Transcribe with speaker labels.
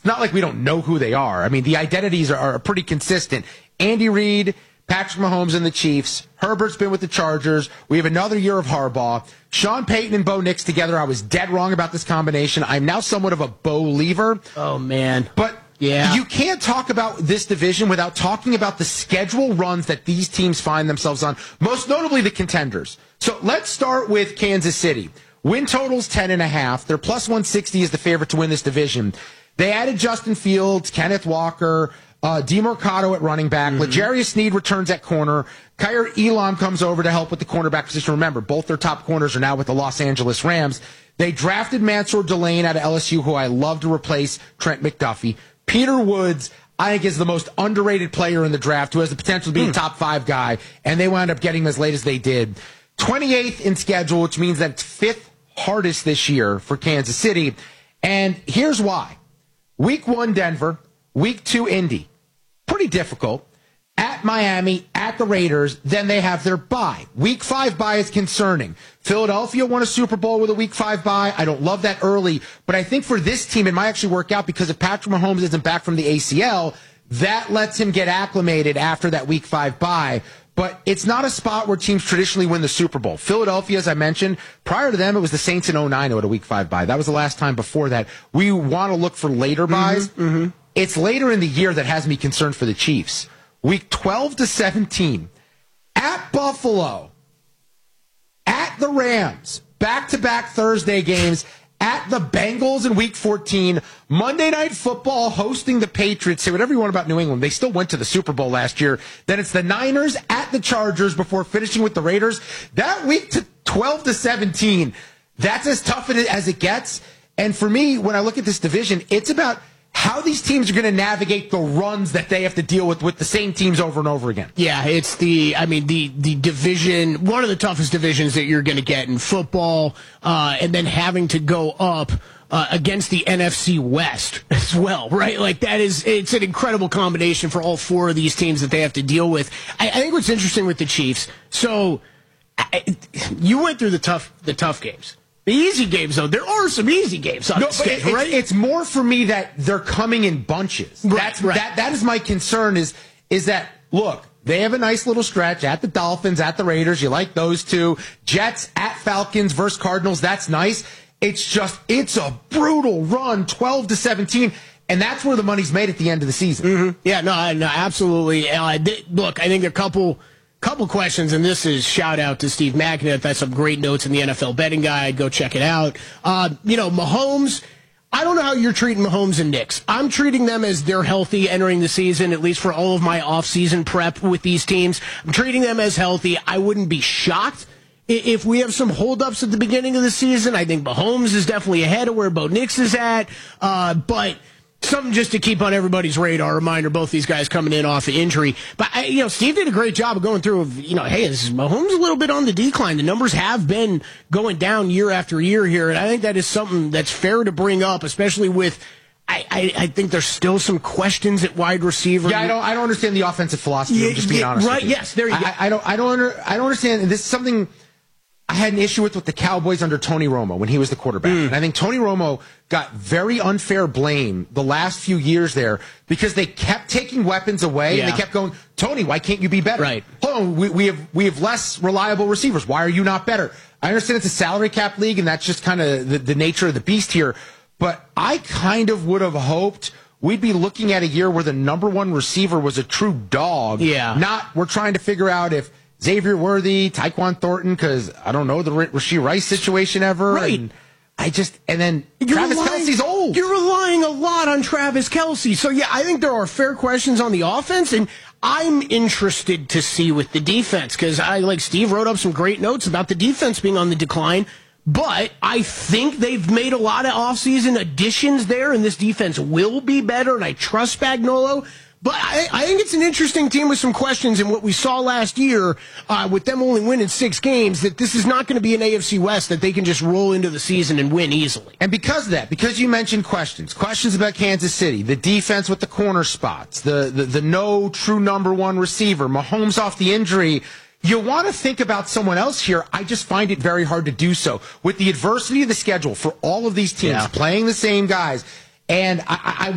Speaker 1: not like we don't know who they are. I mean, the identities are pretty consistent. Andy Reid, Patrick Mahomes and the Chiefs. Herbert's been with the Chargers. We have another year of Harbaugh. Sean Payton and Bo Nix together. I was dead wrong about this combination. I'm now somewhat of a Bo lever.
Speaker 2: Oh, man.
Speaker 1: But
Speaker 2: yeah,
Speaker 1: you can't talk about this division without talking about the schedule runs that these teams find themselves on, most notably the contenders. So let's start with Kansas City. Win total's 10.5. They're plus 160 is the favorite to win this division. They added Justin Fields, Kenneth Walker, DeMarcado at running back. L'Jarius Sneed returns at corner. Kyer Elam comes over to help with the cornerback position. Remember, both their top corners are now with the Los Angeles Rams. They drafted Mansour Delane out of LSU, who I love to replace Trent McDuffie. Peter Woods, I think, is the most underrated player in the draft, who has the potential to be a top 5 guy, and they wound up getting him as late as they did. 28th in schedule, which means that it's 5th hardest this year for Kansas City. And here's why. Week 1, Denver. Week 2, Indy. Pretty difficult. At Miami, at the Raiders, then they have their bye. Week 5 bye is concerning. Philadelphia won a Super Bowl with a Week 5 bye. I don't love that early, but I think for this team, it might actually work out because if Patrick Mahomes isn't back from the ACL, that lets him get acclimated after that Week 5 bye. But it's not a spot where teams traditionally win the Super Bowl. Philadelphia, as I mentioned, prior to them, it was the Saints in 2009 who had a Week 5 bye. That was the last time before that. We want to look for later byes. It's later in the year that has me concerned for the Chiefs. Week 12 to 17, at Buffalo, at the Rams, back-to-back Thursday games, at the Bengals in Week 14, Monday Night Football hosting the Patriots. Say whatever you want about New England. They still went to the Super Bowl last year. Then it's the Niners at the Chargers before finishing with the Raiders. That week to 12 to 17, that's as tough as it gets. And for me, when I look at this division, it's about how these teams are going to navigate the runs that they have to deal with the same teams over and over again.
Speaker 2: Yeah, it's the division, one of the toughest divisions that you're going to get in football, and then having to go up against the NFC West as well, right? Like it's an incredible combination for all 4 of these teams that they have to deal with. I think what's interesting with the Chiefs, so you went through the tough games. The easy games, though, there are some easy games on the schedule, right?
Speaker 1: It's more for me that they're coming in bunches.
Speaker 2: Right.
Speaker 1: That is my concern is that, look, they have a nice little stretch at the Dolphins, at the Raiders. You like those two. Jets at Falcons versus Cardinals. That's nice. It's a brutal run, 12 to 17. And that's where the money's made at the end of the season.
Speaker 2: Yeah, no, absolutely. Look, I think a couple questions, and this is shout out to Steve McAnutt. That's some great notes in the NFL betting guide. Go check it out. Mahomes, I don't know how you're treating Mahomes and Knicks. I'm treating them as they're healthy entering the season, at least for all of my off-season prep with these teams. I'm treating them as healthy. I wouldn't be shocked if we have some holdups at the beginning of the season. I think Mahomes is definitely ahead of where Bo Nix is at, but something just to keep on everybody's radar. Reminder, both these guys coming in off of injury. But, Steve did a great job of going through hey, is Mahomes a little bit on the decline? The numbers have been going down year after year here, and I think that is something that's fair to bring up, especially with I think there's still some questions at wide receiver.
Speaker 1: Yeah, I don't understand the offensive philosophy. I'm just being honest with you.
Speaker 2: Yes, there you go.
Speaker 1: I don't understand, and this is something I had an issue with the Cowboys under Tony Romo when he was the quarterback. And I think Tony Romo got very unfair blame the last few years there because they kept taking weapons away and they kept going, Tony, why can't you be better?
Speaker 2: Right.
Speaker 1: Hold on, we have less reliable receivers. Why are you not better? I understand it's a salary cap league and that's just kind of the nature of the beast here. But I kind of would have hoped we'd be looking at a year where the number 1 receiver was a true dog.
Speaker 2: Yeah.
Speaker 1: Not we're trying to figure out if Xavier Worthy, Tyquan Thornton, because I don't know the Rashee Rice situation ever.
Speaker 2: Right.
Speaker 1: And then Travis Kelce's old.
Speaker 2: You're relying a lot on Travis Kelce. So, yeah, I think there are fair questions on the offense, and I'm interested to see with the defense, because Steve wrote up some great notes about the defense being on the decline, but I think they've made a lot of offseason additions there, and this defense will be better, and I trust Spagnuolo. But I think it's an interesting team with some questions, and what we saw last year with them only winning 6 games, that this is not going to be an AFC West that they can just roll into the season and win easily.
Speaker 1: And because of that, because you mentioned questions about Kansas City, the defense with the corner spots, the no true number 1 receiver, Mahomes off the injury, you want to think about someone else here. I just find it very hard to do so. With the adversity of the schedule for all of these teams playing the same guys, and I